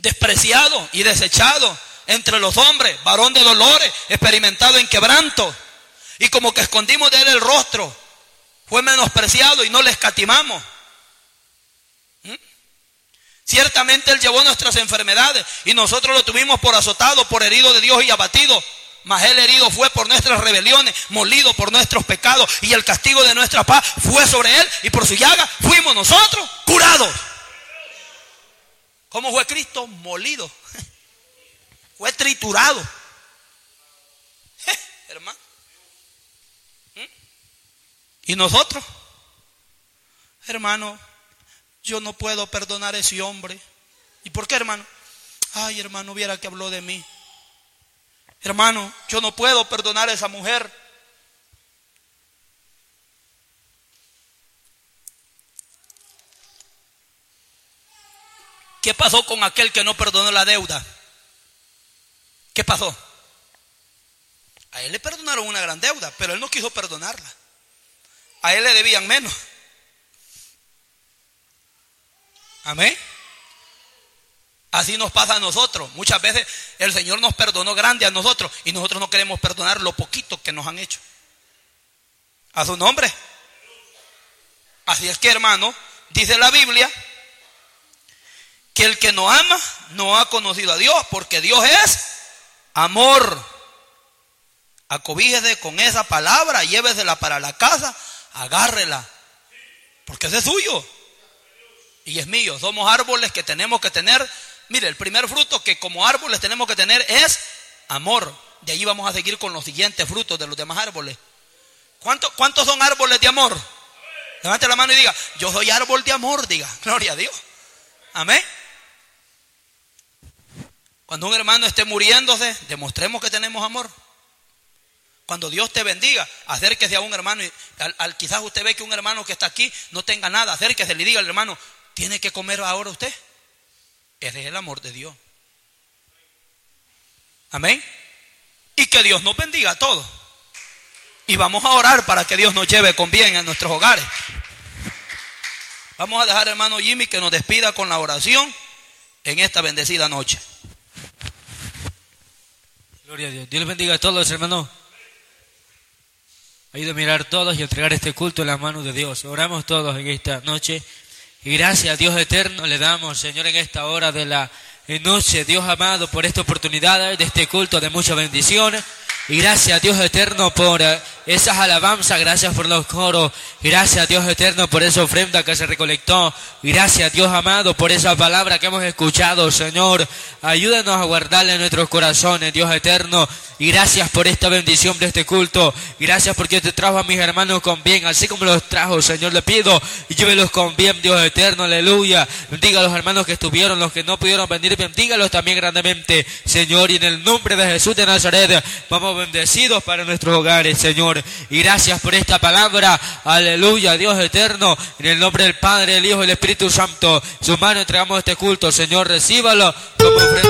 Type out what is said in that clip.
despreciado y desechado entre los hombres, varón de dolores, experimentado en quebranto. Y como que escondimos de él el rostro, fue menospreciado y no le escatimamos. Ciertamente él llevó nuestras enfermedades y nosotros lo tuvimos por azotado, por herido de Dios y abatido. Mas él herido fue por nuestras rebeliones, molido por nuestros pecados, y el castigo de nuestra paz fue sobre él, y por su llaga fuimos nosotros curados. ¿Cómo fue Cristo? Molido. Fue triturado. Hermano. ¿Y nosotros? Hermano, yo no puedo perdonar a ese hombre. ¿Y por qué, hermano? Ay, hermano, viera que habló de mí. Hermano, yo no puedo perdonar a esa mujer. ¿Qué pasó con aquel que no perdonó la deuda? ¿Qué pasó? A él le perdonaron una gran deuda, pero él no quiso perdonarla. A él le debían menos. Amén. Así nos pasa a nosotros. Muchas veces el Señor nos perdonó grande a nosotros y nosotros no queremos perdonar lo poquito que nos han hecho. A su nombre. Así es que, hermano, dice la Biblia que el que no ama no ha conocido a Dios, porque Dios es amor. Acobíjese con esa palabra, llévesela para la casa, agárrela, porque ese es suyo y es mío. Somos árboles que tenemos que tener. Mire, el primer fruto que como árboles tenemos que tener es amor. De ahí vamos a seguir con los siguientes frutos de los demás árboles. ¿Cuántos son árboles de amor? Levante la mano y diga: yo soy árbol de amor. Diga: gloria a Dios. Amén. Cuando un hermano esté muriéndose, demostremos que tenemos amor. Cuando Dios te bendiga, acérquese a un hermano y quizás usted ve que un hermano que está aquí no tenga nada, acérquese y le diga al hermano: ¿tiene que comer ahora usted? Ese es el amor de Dios. Amén. Y que Dios nos bendiga a todos. Y vamos a orar para que Dios nos lleve con bien a nuestros hogares. Vamos a dejar al hermano Jimmy que nos despida con la oración en esta bendecida noche. Gloria a Dios. Dios les bendiga a todos, hermanos. Ayuda a mirar todos y entregar este culto en las manos de Dios. Oramos todos en esta noche. Y gracias a Dios eterno le damos, Señor, en esta hora de la noche, Dios amado, por esta oportunidad de este culto de muchas bendiciones. Y gracias a Dios eterno por esas alabanzas, gracias por los coros, gracias a Dios eterno por esa ofrenda que se recolectó, gracias a Dios amado por esa palabra que hemos escuchado, Señor. Ayúdanos a guardarla en nuestros corazones, Dios eterno, y gracias por esta bendición de este culto, gracias porque te trajo a mis hermanos con bien, así como los trajo, Señor, le pido, y llévelos con bien, Dios eterno, aleluya. Bendiga a los hermanos que estuvieron, los que no pudieron venir, bendígalos también grandemente, Señor, y en el nombre de Jesús de Nazaret, vamos bendecidos para nuestros hogares, Señor. Y gracias por esta palabra, aleluya, Dios eterno, en el nombre del Padre, el Hijo y el Espíritu Santo. Su mano entregamos este culto, Señor, recíbalo como ofrenda.